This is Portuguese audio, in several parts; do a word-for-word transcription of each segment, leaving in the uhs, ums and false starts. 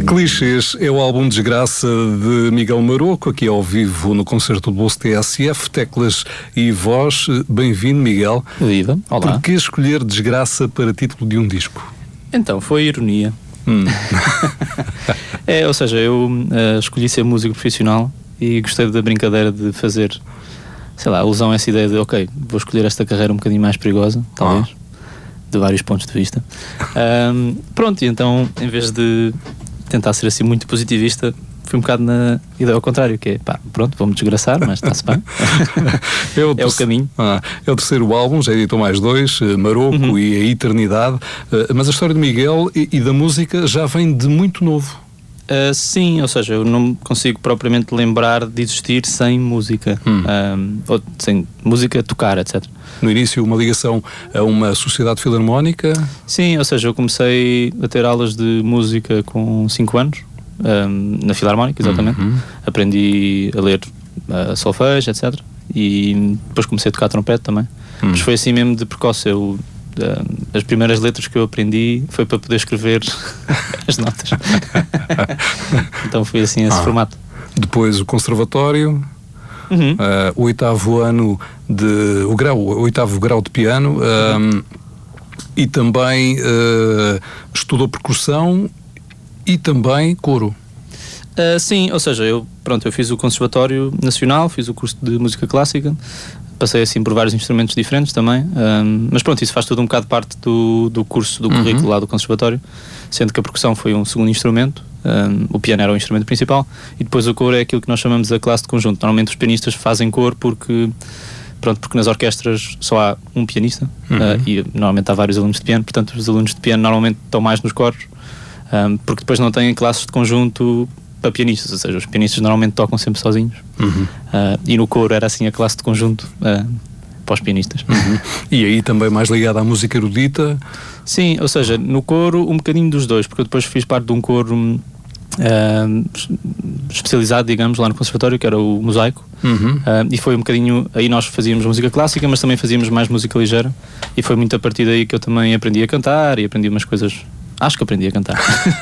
Clichês é o álbum Desgraça de Miguel Maroco, aqui ao vivo no concerto do Bolso T S F, teclas e voz. Bem-vindo, Miguel. Viva, olá. Por que escolher Desgraça para título de um disco? Então, foi ironia. Hum. é, ou seja, eu uh, escolhi ser músico profissional e gostei da brincadeira de fazer, sei lá, alusão a essa ideia de, ok, vou escolher esta carreira um bocadinho mais perigosa, talvez, ah. de vários pontos de vista. Um, pronto, e então, em vez de tentar ser assim muito positivista, fui um bocado na ideia ao contrário, que é, pá, pronto, vamos desgraçar, mas está-se bem. é, o, é o caminho. Ah, é o terceiro álbum, já editou mais dois, Maroco uhum. e A Eternidade, uh, mas a história de Miguel e, e da música já vem de muito novo. Uh, sim, ou seja, eu não consigo propriamente lembrar de existir sem música, hum. um, ou sem música tocar, etcétera. No início, uma ligação a uma sociedade filarmónica? Sim, ou seja, eu comecei a ter aulas de música com cinco anos, um, na Filarmónica, exatamente. Uhum. Aprendi a ler uh, solfejo, etcétera. E depois comecei a tocar trompete também. Hum. Mas foi assim mesmo de precoce. Eu, uh, as primeiras letras que eu aprendi foi para poder escrever as notas. Então foi assim esse ah. formato. Depois o conservatório. Uhum. Uh, o oitavo ano de o grau, o oitavo grau de piano, um, e também uh, estudou percussão e também coro. Uh, sim, ou seja, eu, pronto, eu fiz o Conservatório Nacional, fiz o curso de Música Clássica, passei assim por vários instrumentos diferentes também, um, mas pronto, isso faz tudo um bocado parte do, do curso, do currículo uhum. lá do Conservatório, sendo que a percussão foi um segundo instrumento, um, o piano era o instrumento principal, e depois o coro é aquilo que nós chamamos a classe de conjunto. Normalmente os pianistas fazem coro porque, pronto, porque nas orquestras só há um pianista, uhum. uh, e normalmente há vários alunos de piano, portanto os alunos de piano normalmente estão mais nos coros, um, porque depois não têm classes de conjunto para pianistas, ou seja, os pianistas normalmente tocam sempre sozinhos, uhum. uh, e no coro era assim a classe de conjunto uh, para os pianistas. Uhum. E aí também mais ligado à música erudita? Sim, ou seja, no coro um bocadinho dos dois, porque eu depois fiz parte de um coro uh, especializado, digamos, lá no Conservatório, que era o Mosaico, uhum. uh, e foi um bocadinho, aí nós fazíamos música clássica, mas também fazíamos mais música ligeira, e foi muito a partir daí que eu também aprendi a cantar e aprendi umas coisas. Acho que aprendi a cantar.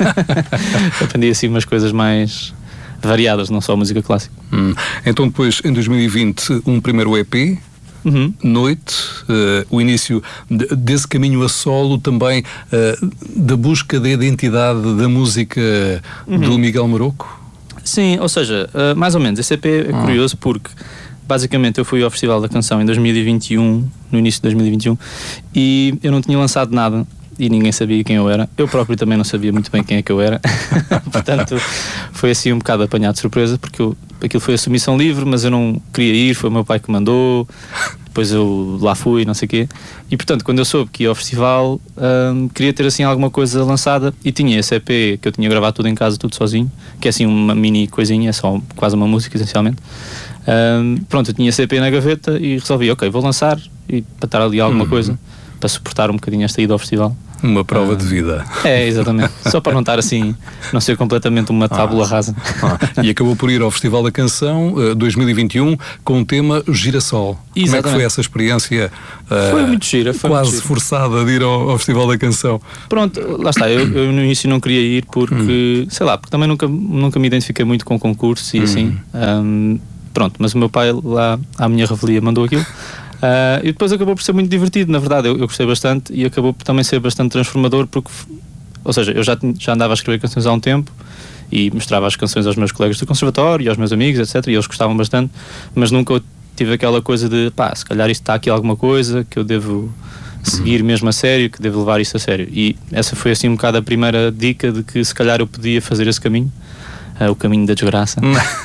Aprendi assim umas coisas mais variadas, não só a música clássica. Hum. Então depois, em dois mil e vinte, um primeiro E P, uhum. Noite, uh, o início de, desse caminho a solo também, uh, da busca da identidade da música uhum. do Miguel Maroco? Sim, ou seja, uh, mais ou menos. Esse E P é ah. curioso porque basicamente eu fui ao Festival da Canção em dois mil e vinte e um, no início de dois mil e vinte e um, e eu não tinha lançado nada. E ninguém sabia quem eu era. Eu próprio também não sabia muito bem quem é que eu era. Portanto, foi assim um bocado apanhado de surpresa, porque eu, aquilo foi a submissão livre, mas eu não queria ir, foi o meu pai que mandou, depois eu lá fui, não sei o quê. E portanto, quando eu soube que ia ao festival, hum, queria ter assim alguma coisa lançada, e tinha esse E P que eu tinha gravado tudo em casa, tudo sozinho, que é assim uma mini coisinha, é só quase uma música essencialmente. Hum, pronto, eu tinha esse E P na gaveta e resolvi, ok, vou lançar, e para estar ali alguma uhum. coisa, para suportar um bocadinho esta ida ao festival. Uma prova ah, de vida. É, exatamente. Só para não estar assim, não ser completamente uma tábula ah, rasa. Ah, e acabou por ir ao Festival da Canção uh, dois mil e vinte e um com o tema Girassol. Exatamente. Como é que foi essa experiência? Uh, foi muito gira. Foi quase muito forçada de ir ao, ao Festival da Canção. Pronto, lá está. Eu, eu no início não queria ir porque, hum. sei lá, porque também nunca, nunca me identifiquei muito com concursos e hum. assim. Um, pronto, mas o meu pai lá à minha revelia mandou aquilo. Uh, e depois acabou por ser muito divertido, na verdade, eu, eu gostei bastante e acabou por também ser bastante transformador, porque, ou seja, eu já, já andava a escrever canções há um tempo e mostrava as canções aos meus colegas do conservatório e aos meus amigos, etcétera, e eles gostavam bastante, mas nunca tive aquela coisa de, pá, se calhar isto está aqui alguma coisa que eu devo seguir mesmo a sério, que devo levar isto a sério. E essa foi assim um bocado a primeira dica de que se calhar eu podia fazer esse caminho, uh, o caminho da desgraça.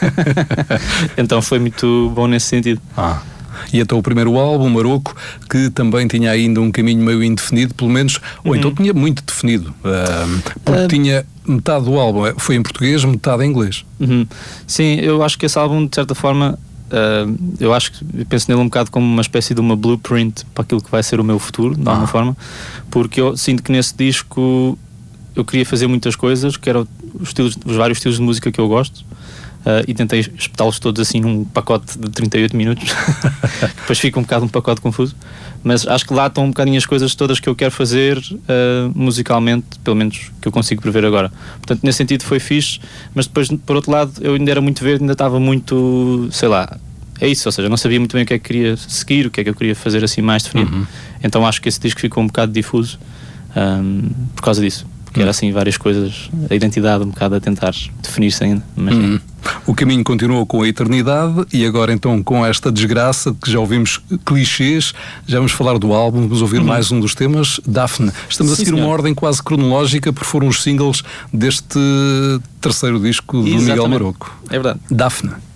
Então foi muito bom nesse sentido. Ah. E então o primeiro álbum, Maroco, que também tinha ainda um caminho meio indefinido, pelo menos, ou uhum. então tinha muito definido, uh, porque uh... tinha metade do álbum foi em português, metade em inglês. Uhum. Sim, eu acho que esse álbum, de certa forma, uh, eu acho que eu penso nele um bocado como uma espécie de uma blueprint para aquilo que vai ser o meu futuro, de alguma ah. forma, porque eu sinto que nesse disco eu queria fazer muitas coisas, que eram os, estilos, os vários estilos de música que eu gosto. Uh, e tentei espetá-los todos assim num pacote de trinta e oito minutos. Depois fica um bocado um pacote confuso, mas acho que lá estão um bocadinho as coisas todas que eu quero fazer uh, musicalmente, pelo menos que eu consigo prever agora. Portanto, nesse sentido foi fixe, mas depois, por outro lado, eu ainda era muito verde, ainda estava muito, sei lá, é isso, ou seja, não sabia muito bem o que é que queria seguir, o que é que eu queria fazer assim mais definido. Uhum. Então acho que esse disco ficou um bocado difuso um, por causa disso. Porque era assim várias coisas, a identidade um bocado a tentar definir-se ainda. Mas, hum. O caminho continua com a eternidade e agora então com esta desgraça que já ouvimos clichês, já vamos falar do álbum, vamos ouvir hum. mais um dos temas, Daphne. Estamos Sim, a seguir senhor. uma ordem quase cronológica porque foram os singles deste terceiro disco do Exatamente. Miguel Maroco. É verdade. Daphne.